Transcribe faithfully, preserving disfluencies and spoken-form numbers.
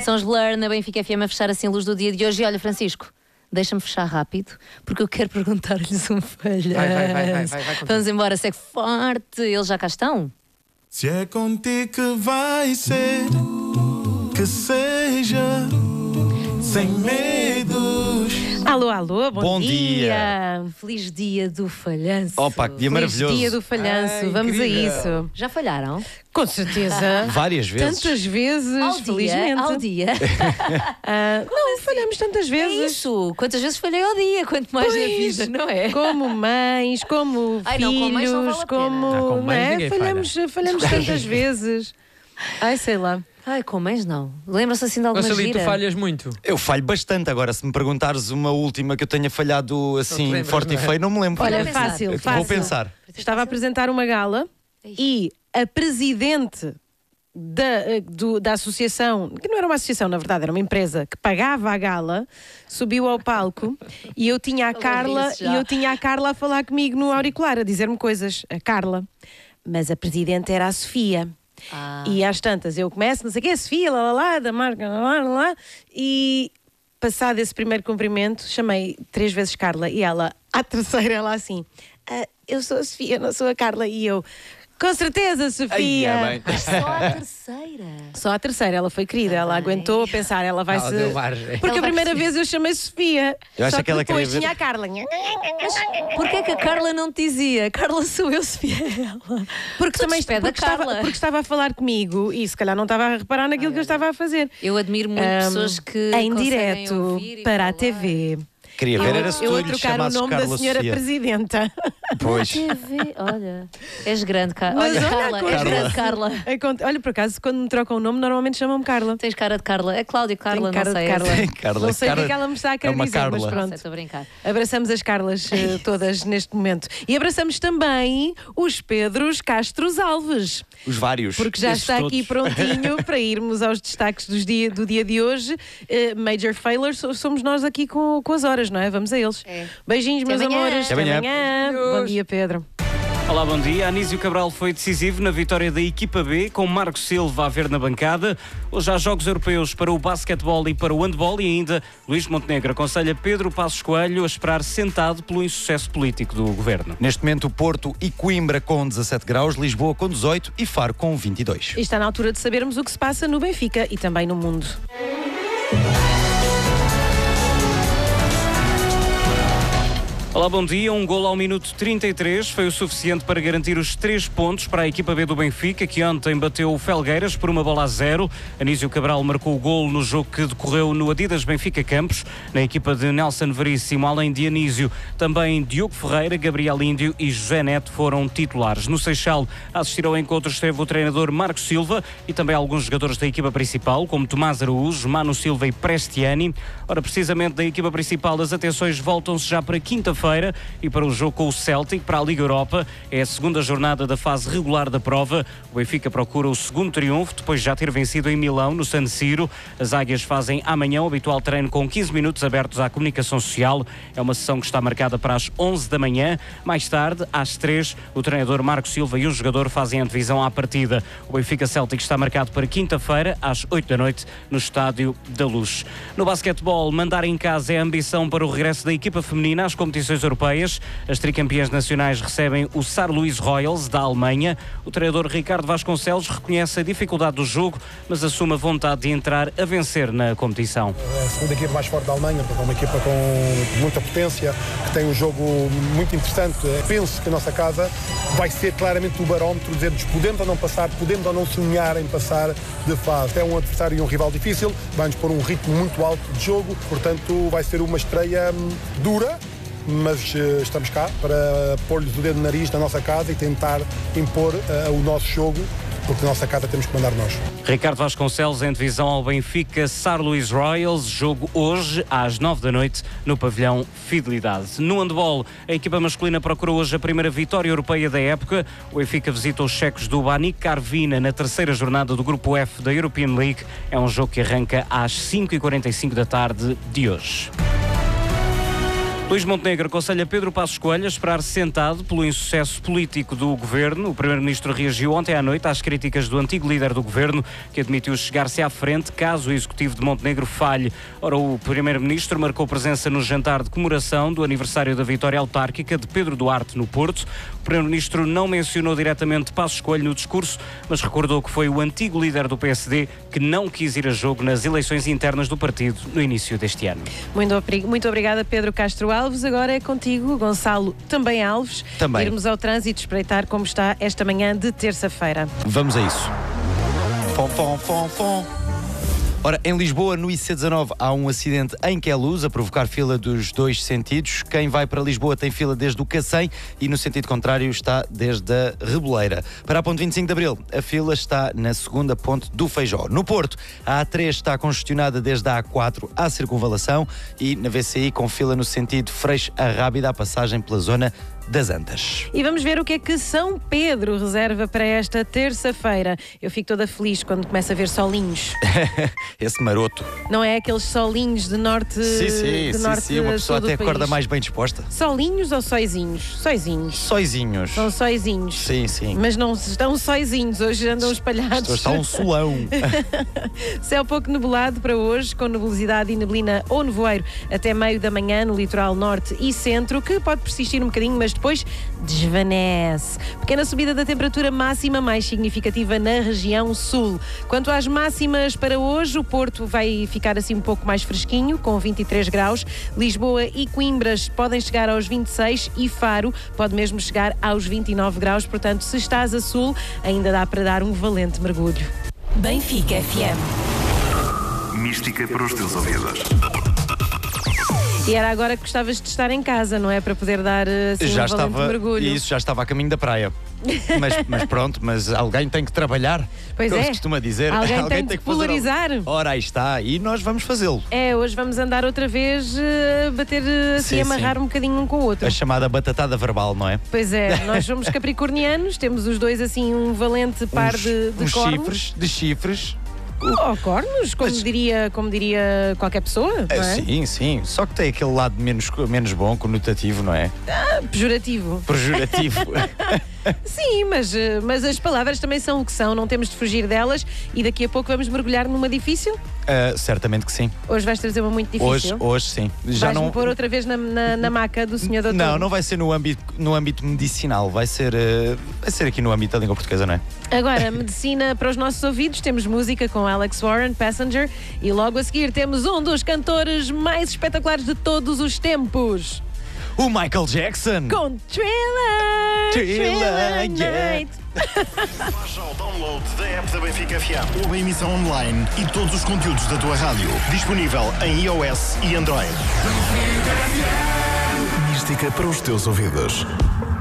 São os Learn na Benfica F M a fechar assim a luz do dia de hoje. E olha, Francisco, deixa-me fechar rápido, porque eu quero perguntar-lhes um falhanço. Vai, vai, vai, vai, vai, vai Vamos embora, segue forte. Eles já cá estão. Se é contigo que vai ser, que seja sem medos. Alô, alô, bom, Bom dia. dia. Feliz dia do falhanço. Opa, que dia Feliz maravilhoso. dia do falhanço, Ai, vamos incrível. a isso. Já falharam? Com certeza. Várias vezes. Tantas vezes, Ao felizmente. dia, ao dia. Ah, não, falhamos tantas É vezes. isso. Quantas vezes falhei ao dia? Quanto mais na Pois. vida, não é? Como mães, como Ai, filhos, não, com mães não vale a pena. como. Não, com não mães é? ninguém Falhamos, falhamos tantas vezes. Ai, sei lá. Ai, com mães não. Lembra-se assim de alguma Marcelito, tu gira? falhas muito. Eu falho bastante agora. Se me perguntares uma última que eu tenha falhado assim, lembras, forte não é? e feio, não me lembro. Olha, Vou pensar. fácil, Eu fácil. Vou pensar. Estava a apresentar uma gala e a presidente da, do- da associação, que não era uma associação, na verdade, era uma empresa que pagava a gala, subiu ao palco e eu tinha a Ela Carla ri-se já. e eu tinha a Carla a falar comigo no auricular, a dizer-me coisas. A Carla. Mas a presidente era a Sofia. Ah. E às tantas eu começo, não sei o quê, Sofia, lá, lá, lá, da marca, lá, lá, lá, e passado esse primeiro cumprimento, chamei três vezes Carla e ela, à terceira, ela assim, "Ah, eu sou a Sofia, não sou a Carla", e eu, com certeza, Sofia. Ai, é bem. Só a terceira. Só a terceira, ela foi querida, ela bem. aguentou a pensar, ela vai Ela se. deu margem. Porque Ela a vai primeira perceber. vez eu chamei Sofia. Eu acho só que ela depois queria ver- tinha a Carla. Porquê que a Carla não te dizia? Carla sou eu, Sofia é ela. Porque Tu também despede porque a Carla. estava, porque estava a falar comigo e se calhar não estava a reparar naquilo que eu estava a fazer. Eu admiro muito Ahm, pessoas que em conseguem direto ouvir e para a falar. T V. Queria ver, era se Eu tu a lhe trocar o chamasses nome Carla da senhora Sofia. presidenta. Pois. T V, olha. És grande, Carla. Mas Olha, olha, Carla, és acontece. grande, Carla. Aconte- Olha, por acaso, quando me trocam o nome, normalmente chamam-me Carla. Tens cara de Carla. É Cláudio, Carla, Tenho cara não sei. de Carla. Sim, Carla. Não sei o que é Cara- que ela me está a querer é uma dizer, mas Carla. Não sei, pronto. estou a brincar. Abraçamos as Carlas eh, todas neste momento. E abraçamos também os Pedros Castros Alves. Os vários. Porque já Esses está aqui todos. prontinho para irmos aos destaques dos dia, do dia de hoje. Eh, Major Failures, so- somos nós aqui com, com as horas, não é? Vamos a eles. É. Beijinhos, Até meus amanhã. amores. Até amanhã. Bom dia, Pedro. Olá, bom dia. Anísio Cabral foi decisivo na vitória da equipa B, com Marco Silva a ver na bancada. Hoje há jogos europeus para o basquetebol e para o handball e ainda Luís Montenegro aconselha Pedro Passos Coelho a esperar sentado pelo insucesso político do governo. Neste momento, Porto e Coimbra com dezassete graus, Lisboa com dezoito e Faro com vinte e dois. E está na altura de sabermos o que se passa no Benfica e também no mundo. Olá, bom dia. Um golo ao minuto trinta e três foi o suficiente para garantir os três pontos para a equipa B do Benfica, que ontem bateu o Felgueiras por uma bola a zero. Anísio Cabral marcou o golo no jogo que decorreu no Adidas Benfica Campos, na equipa de Nelson Veríssimo, além de Anísio. Também Diogo Ferreira, Gabriel Índio e José Neto foram titulares. No Seixal, a assistir ao encontro esteve o treinador Marco Silva e também alguns jogadores da equipa principal, como Tomás Araújo, Mano Silva e Prestiani. Ora, precisamente da equipa principal, as atenções voltam-se já para quinta-feira e para o jogo com o Celtic para a Liga Europa. É a segunda jornada da fase regular da prova. O Benfica procura o segundo triunfo depois de já ter vencido em Milão, no San Siro. As águias fazem amanhã o habitual treino com quinze minutos abertos à comunicação social. É uma sessão que está marcada para as onze da manhã. Mais tarde, às três, o treinador Marco Silva e o jogador fazem a divisão à partida. O Benfica Celtic está marcado para quinta-feira, às oito da noite, no Estádio da Luz. No basquetebol, mandar em casa é a ambição para o regresso da equipa feminina às competições europeias. As tricampeãs nacionais recebem o Saar Louis Royals, da Alemanha. O treinador Ricardo Vasconcelos reconhece a dificuldade do jogo, mas assume a vontade de entrar a vencer na competição. É a segunda equipa mais forte da Alemanha, é uma equipa com muita potência, que tem um jogo muito interessante. Penso que a nossa casa vai ser claramente o barómetro, dizer-nos podemos ou não passar, podemos ou não sonhar em passar de fase. É um adversário e um rival difícil, vai-nos pôr um ritmo muito alto de jogo, portanto vai ser uma estreia hum, dura, mas uh, estamos cá para pôr-lhes o dedo no nariz na nossa casa e tentar impor uh, o nosso jogo, porque na nossa casa temos que mandar nós. Ricardo Vasconcelos em divisão ao Benfica Saar Louis Royals, jogo hoje às nove da noite no pavilhão Fidelidade. No handball, a equipa masculina procura hoje a primeira vitória europeia da época. O Benfica visita os checos do Baník Karvina na terceira jornada do grupo F da European League. É um jogo que arranca às cinco e quarenta e cinco da tarde de hoje. Luís Montenegro aconselha Pedro Passos Coelho a esperar-se sentado pelo insucesso político do governo. O primeiro-ministro reagiu ontem à noite às críticas do antigo líder do governo, que admitiu chegar-se à frente caso o executivo de Montenegro falhe. Ora, o primeiro-ministro marcou presença no jantar de comemoração do aniversário da vitória autárquica de Pedro Duarte no Porto. O primeiro-ministro não mencionou diretamente Passos Coelho no discurso, mas recordou que foi o antigo líder do P S D que não quis ir a jogo nas eleições internas do partido no início deste ano. Muito, muito obrigada, Pedro Castro Alves. Agora é contigo, Gonçalo também Alves. Também. Irmos ao trânsito espreitar como está esta manhã de terça-feira. Vamos a isso. Fom, fom, fom, fom. Ora, em Lisboa, no I C dezanove, há um acidente em Queluz, a provocar fila dos dois sentidos. Quem vai para Lisboa tem fila desde o Cacém e no sentido contrário está desde a Reboleira. Para a ponte vinte e cinco de Abril, a fila está na segunda ponte do Feijó. No Porto, a A três está congestionada desde a A quatro à Circunvalação e na V C I com fila no sentido Freixo-Arrábida, a passagem pela zona das Antas. E vamos ver o que é que São Pedro reserva para esta terça-feira. Eu fico toda feliz quando começo a ver solinhos. Esse maroto. Não é aqueles solinhos de norte Sim, sim, de sim, norte sim. Uma pessoa até acorda mais bem disposta. Solinhos ou soizinhos? Soizinhos. Soizinhos. São soizinhos. Sim, sim. Mas não estão soizinhos, hoje andam espalhados. Está um solão. Céu pouco nublado para hoje, com nebulosidade e neblina ou nevoeiro até meio da manhã no litoral norte e centro, que pode persistir um bocadinho, mas depois desvanece. Pequena subida da temperatura máxima mais significativa na região sul. Quanto às máximas para hoje, o Porto vai ficar assim um pouco mais fresquinho, com vinte e três graus. Lisboa e Coimbras podem chegar aos vinte e seis e Faro pode mesmo chegar aos vinte e nove graus. Portanto, se estás a sul, ainda dá para dar um valente mergulho. Benfica F M. Mística para os teus ouvidos. E era agora que gostavas de estar em casa, não é? Para poder dar assim, já um valente estava, mergulho. Isso, já estava a caminho da praia. Mas, mas pronto, mas alguém tem que trabalhar. Pois como é. se costuma dizer. Alguém, alguém tem, tem de que fazer polarizar. algo. Ora, aí está. E nós vamos fazê-lo. É, hoje vamos andar outra vez a bater, assim, Sim, amarrar sim. um bocadinho um com o outro. A chamada batatada verbal, não é? Pois é, nós somos capricornianos, temos os dois assim um valente par uns, de, de uns cornos. chifres, de chifres. Oh, cornos, como, Mas- diria, como diria qualquer pessoa, não é? Sim, sim. Só que tem aquele lado menos, menos bom, conotativo, não é? Pejorativo. Pejorativo. Sim, mas, eh, mas as palavras também são o que são, não temos de fugir delas e daqui a pouco vamos mergulhar numa difícil. Uh, certamente que sim. Hoje vais trazer uma muito Hoje, difícil. hoje sim. Já Vais-me não. pôr outra vez na, na, na maca do senhor doutor. Não, não vai ser no âmbito, no âmbito medicinal, vai ser, uh, vai ser aqui no âmbito da língua portuguesa, não é? Agora, medicina para os nossos ouvidos, temos música com Alex Warren, Passenger, e logo a seguir temos um dos cantores mais espetaculares de todos os tempos, O Michael Jackson! com Thriller! Thriller, yeah. Night! Faz já o download da app da Benfica F M. Ou a emissão online e todos os conteúdos da tua rádio. Disponível em iOS e Android. Mística para os teus ouvidos.